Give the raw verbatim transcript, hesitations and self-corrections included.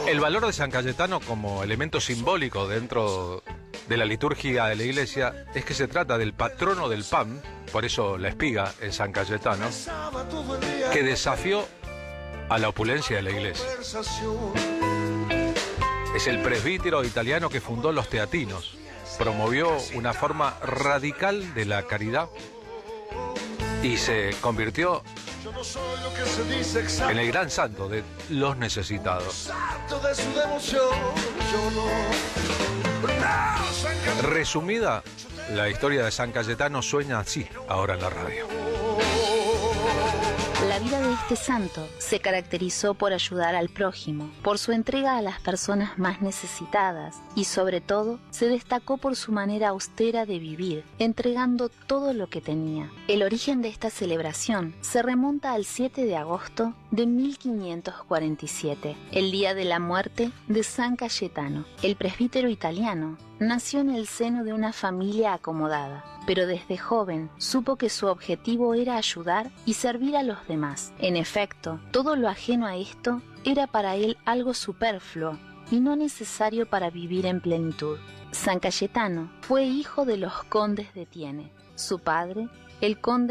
El valor de San Cayetano como elemento simbólico dentro de la liturgia de la iglesia es que se trata del patrono del pan, por eso la espiga es San Cayetano, que desafió a la opulencia de la iglesia. Es el presbítero italiano que fundó los teatinos, promovió una forma radical de la caridad y se convirtió en el gran santo de los necesitados. Resumida, la historia de San Cayetano sueña así ahora en la radio. La vida de este santo se caracterizó por ayudar al prójimo, por su entrega a las personas más necesitadas y sobre todo se destacó por su manera austera de vivir, entregando todo lo que tenía. El origen de esta celebración se remonta al siete de agosto de mil quinientos cuarenta y siete, el día de la muerte de San Cayetano. El presbítero italiano nació en el seno de una familia acomodada, pero desde joven supo que su objetivo era ayudar y servir a los demás. En efecto, todo lo ajeno a esto era para él algo superfluo y no necesario para vivir en plenitud. San Cayetano fue hijo de los condes de Tiene. Su padre, el conde